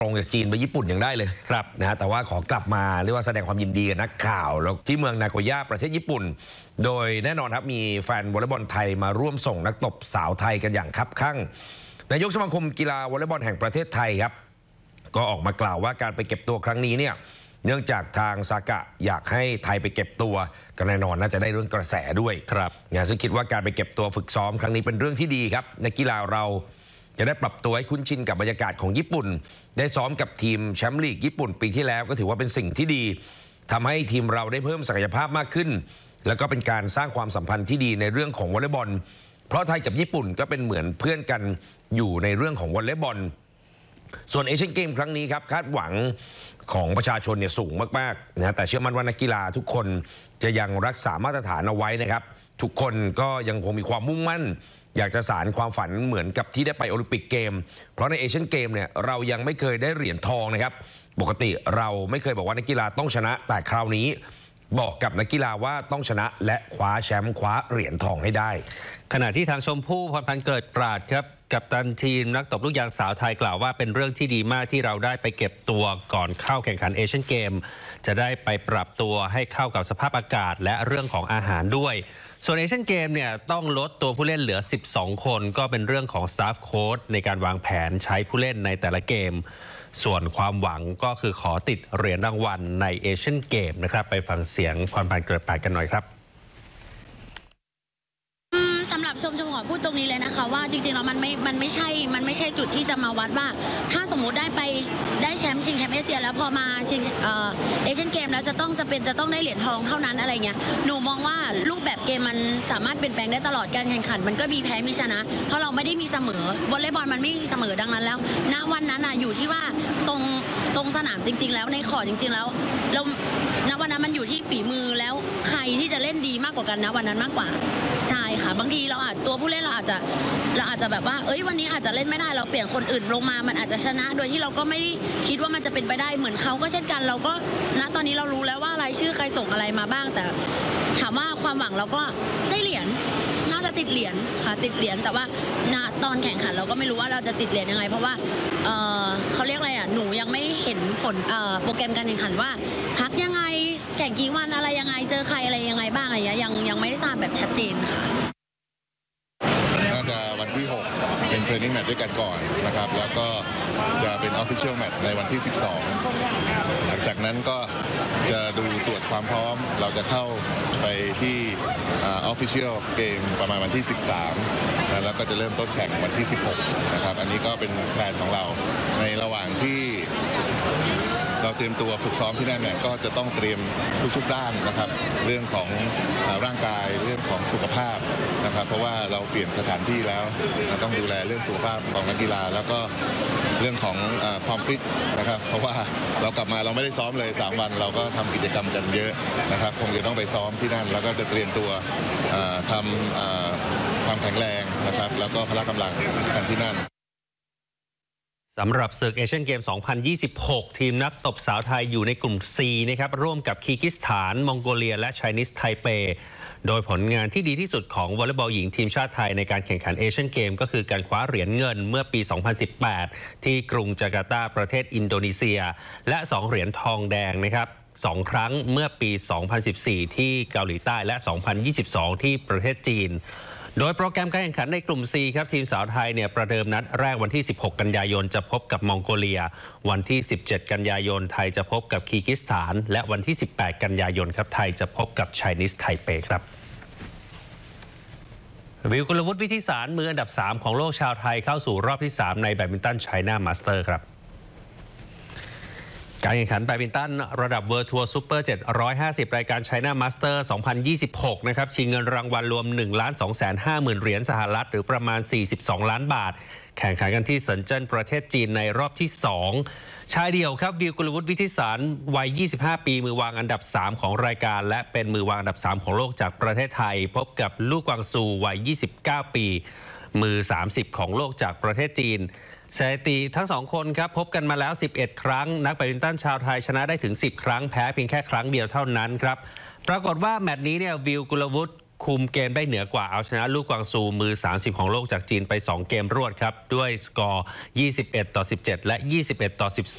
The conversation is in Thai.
ตรงจากจีนไปญี่ปุ่นยังได้เลยครับนะฮะแต่ว่าขอกลับมาเรียกว่าแสดงความยินดีกับนักข่าวแล้วที่เมืองนาโกย่าประเทศญี่ปุ่นโดยแน่นอนครับมีแฟนวอลเลย์บอลไทยมาร่วมส่งนักตบสาวไทยกันอย่างคับคั่งนายกสมาคมกีฬาวอลเลย์บอลแห่งประเทศไทยครับก็ออกมากล่าวว่าการไปเก็บตัวครั้งนี้เนี่ยเนื่องจากทางซากะอยากให้ไทยไปเก็บตัวก็แน่นอนน่าจะได้เรื่องกระแสด้วยครับเนี่ยซึ่งคิดว่าการไปเก็บตัวฝึกซ้อมครั้งนี้เป็นเรื่องที่ดีครับนักกีฬาเราจะได้ปรับตัวให้คุ้นชินกับบรรยากาศของญี่ปุ่นได้ซ้อมกับทีมแชมป์ลีกญี่ปุ่นปีที่แล้วก็ถือว่าเป็นสิ่งที่ดีทำให้ทีมเราได้เพิ่มศักยภาพมากขึ้นแล้วก็เป็นการสร้างความสัมพันธ์ที่ดีในเรื่องของวอลเลย์บอลเพราะไทยกับญี่ปุ่นก็เป็นเหมือนเพื่อนกันอยู่ในเรื่องของวอลเลย์บอลส่วนเอเชียนเกมครั้งนี้ครับคาดหวังของประชาชนเนี่ยสูงมากๆนะแต่เชื่อมั่นว่านักกีฬาทุกคนจะยังรักษามาตรฐานเอาไว้นะครับทุกคนก็ยังคงมีความมุ่งมั่นอยากจะสานความฝันเหมือนกับที่ได้ไปโอลิมปิกเกมเพราะในเอเชียนเกมเนี่ยเรายังไม่เคยได้เหรียญทองนะครับปกติเราไม่เคยบอกว่านักกีฬาต้องชนะแต่คราวนี้บอกกับนักกีฬาว่าต้องชนะและคว้าแชมป์คว้าเหรียญทองให้ได้ขณะที่ทางชมพู่พรพันธ์เกิดปราดครับกัปตันทีมนักตบลูกยางสาวไทยกล่าวว่าเป็นเรื่องที่ดีมากที่เราได้ไปเก็บตัวก่อนเข้าแข่งขันเอเชียนเกมจะได้ไปปรับตัวให้เข้ากับสภาพอากาศและเรื่องของอาหารด้วยส่วนเอเชียนเกมเนี่ยต้องลดตัวผู้เล่นเหลือ12คนก็เป็นเรื่องของสตาฟโค้ชในการวางแผนใช้ผู้เล่นในแต่ละเกมส่วนความหวังก็คือขอติดเหรียญรางวัลในเอเชียนเกมนะครับไปฟังเสียงพรพันธ์เกิดปราดกันหน่อยครับสำหรับชมขอพูดตรงนี้เลยนะคะว่าจริงๆแล้วมันไม่ใช่จุดที่จะมาวัดว่าถ้าสมมุติได้แชมป์ชิงแชมป์เอเชียแล้วพอมาชิงเอเชียนเกมแล้วจะต้องได้เหรียญทองเท่านั้นอะไรเงี้ยหนูมองว่ารูปแบบเกมมันสามารถเปลี่ยนแปลงได้ตลอดการแข่งขันมันก็มีแพ้มีชนะเพราะเราไม่ได้มีเสมอวอลเลย์บอลมันไม่มีเสมอดังนั้นแล้วณวันนั้นอยู่ที่ว่าตรงสนามจริงๆแล้วในคอร์ตจริงๆแล้วเราณวันนั้นมันอยู่ที่ฝีมือแล้วใครที่จะเล่นดีมากกว่ากันนะวันนั้นมากกว่าใช่ค่ะบางทีเราตัวผู้เล่นเราอาจจะแบบว่าวันนี้อาจจะเล่นไม่ได้เราเปลี่ยนคนอื่นลงมามันอาจจะชนะโดยที่เราก็ไม่คิดว่ามันจะเป็นไปได้เหมือนเขาก็เช่นกันเราก็ณตอนนี้เรารู้แล้วว่ารายชื่อใครส่งอะไรมาบ้างแต่ถามว่าความหวังเราก็ได้เหรียญน่าจะติดเหรียญค่ะติดเหรียญแต่ว่าณตอนแข่งขันเราก็ไม่รู้ว่าเราจะติดเหรียญยังไงเพราะว่าเขาเรียกอะไรหนูยังไม่เห็นผลโปรแกรมการแข่งขันว่าพักยังไงแข่งกี่วันอะไรยังไงเจอใครอะไรยังไงบ้างอะไรยังไม่ได้ทราบแบบชัดเจนค่ะน่าจะวันที่6เป็นเทรนนิ่งแมตช์ด้วยกันก่อนนะครับแล้วก็จะเป็นออฟฟิเชียลแมตช์ในวันที่12หลังจากนั้นก็จะดูตรวจความพร้อมเราจะเข้าไปที่ออฟฟิเชียลเกมประมาณวันที่13แล้วก็จะเริ่มต้นแข่งวันที่16นะครับอันนี้ก็เป็นแผนของเราในระหว่างที่เราเตรียมตัวฝึกซ้อมที่นั่นเนี่ยก็จะต้องเตรียมทุกๆด้านนะครับเรื่องของร่างกายเรื่องของสุขภาพนะครับเพราะว่าเราเปลี่ยนสถานที่แล้วเราต้องดูแลเรื่องสุขภาพของนักกีฬาแล้วก็เรื่องของความฟิตนะครับเพราะว่าเรากลับมาเราไม่ได้ซ้อมเลย3วันเราก็ทำกิจกรรมกันเยอะนะครับคงจะต้องไปซ้อมที่นั่นแล้วก็จะเตรียมตัวทำความแข็งแรงนะครับแล้วก็พละกำลังกันที่นั่นสำหรับศึกเอเชียนเกม 2026 ทีมนักตบสาวไทยอยู่ในกลุ่ม C นะครับร่วมกับคีร์กิสถานมองโกเลียและไชนีสไทเปโดยผลงานที่ดีที่สุดของวอลเลย์บอลหญิงทีมชาติไทยในการแข่งขันเอเชียนเกมก็คือการคว้าเหรียญเงินเมื่อปี 2018 ที่กรุงจาการ์ตาประเทศอินโดนีเซียและ2เหรียญทองแดงนะครับ2ครั้งเมื่อปี 2014 ที่เกาหลีใต้และ 2022 ที่ประเทศจีนโดยโปรแกรมการแข่งขันในกลุ่ม C ครับทีมสาวไทยเนี่ยประเดิมนัดแรกวันที่16กันยายนจะพบกับมองโกเลียวันที่17กันยายนไทยจะพบกับคีร์กิสถานและวันที่18กันยายนครับไทยจะพบกับไชนีสไทเปครับวิวกุลวุฒิวิทิสารมืออันดับ3ของโลกชาวไทยเข้าสู่รอบที่3ในแบดมินตันไชน่ามาสเตอร์ครับการแข่งขันแบดมินตันระดับเวิลด์ทัวร์ซูเปอร์750รายการไชน่ามาสเตอร์2026นะครับชิงเงินรางวัลรวม 1,250,000 เหรียญสหรัฐหรือประมาณ42ล้านบาทแข่งขันกันที่เซินเจิ้นประเทศจีนในรอบที่2ชายเดี่ยวครับวิวกุลวุฒิวิทิสารวัย25ปีมือวางอันดับ3ของรายการและเป็นมือวางอันดับ3ของโลกจากประเทศไทยพบกับลู่กวางซูวัย29ปีมือ30ของโลกจากประเทศจีนสถิติทั้ง2คนครับพบกันมาแล้ว11ครั้งนักแบดมินตันชาวไทยชนะได้ถึง10ครั้งแพ้เพียงแค่ครั้งเดียวเท่านั้นครับปรากฏว่าแมตช์นี้เนี่ยวิวกุลวุฒิคุมเกมได้เหนือกว่าเอาชนะลู่กวางซูมือ30ของโลกจากจีนไป2เกมรวดครับด้วยสกอร์21-17และ21-12